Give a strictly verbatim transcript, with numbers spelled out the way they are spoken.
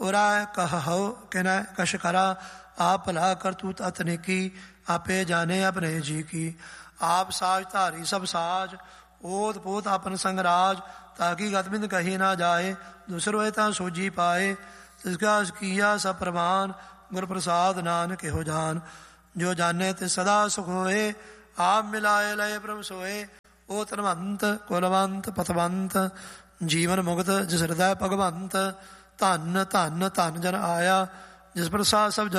बुरा कह हो कि न कश करा, आप भला करतूत अतनेकी, आपे जाने अपने जी की। आप साज धारी सब साज, ओत पोत अपन संगराज, ताकि गतबिंद कही ना जाए, दूसरो ता सोजी पाए। तिसका किया सब प्रमाण, गुर प्रसाद नानक हो जान। जो जाने ते सदा सुख होए, आप मिलाए लय प्रभु सोए। ओ धनवंत कुलवंत पतवंत, जीवन मुक्त जिस हृदय भगवंत। धन धन धन जन आया, जिस प्रसाद सब